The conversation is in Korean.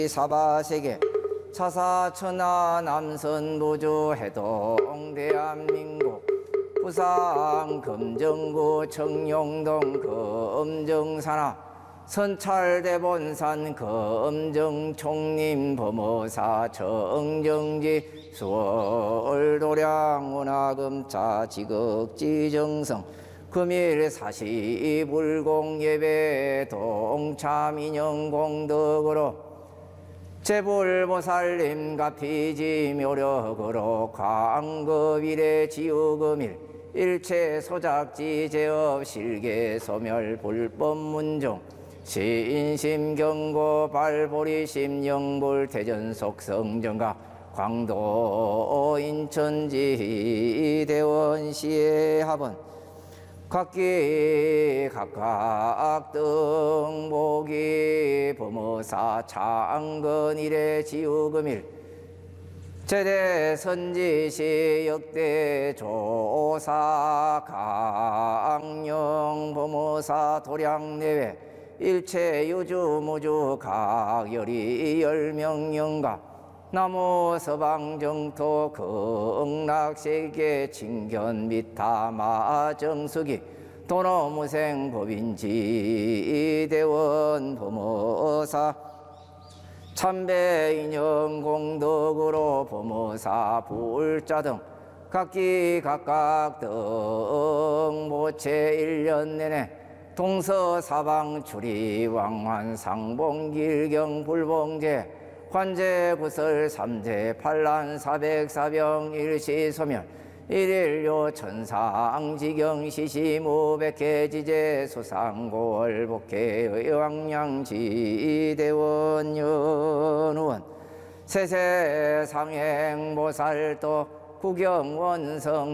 사바세계 차사천하 남선 노조 해동 대한민국 부산 금정구 청룡동 금정산하 선찰대본산 금정총림 범어사 정정지 수월도량 운하금자 지극지정성 금일 사시불공예배 동참인영공덕으로 제불보살님 가피지 묘력으로 광급일의 지우금일 일체 소작지 제업 실계 소멸 불법문종 신심경고 발보리심 영불 대전속성정가 광도 인천지 대원시의 합원 각기 각각 등복이 범어사 창건일의 지우금일 제대 선지시 역대 조사 강령 범어사 도량내외 일체 유주무주 각열이 열명영가 나무 서방정토 극락세계 칭견 미타마 정수기 도노무생 법인지 대원 범어사 참배인연 공덕으로 범어사 불자 등 각기 각각 등 모체 1년 내내 동서사방 출이 왕환 상봉길경 불봉제 관제 구설 삼재 반란 사백사병 일시소멸 일일요 천상지경 시시무백해지제 수상고월 복해의 왕량지대원 연우원 세세상행보살도 구경원성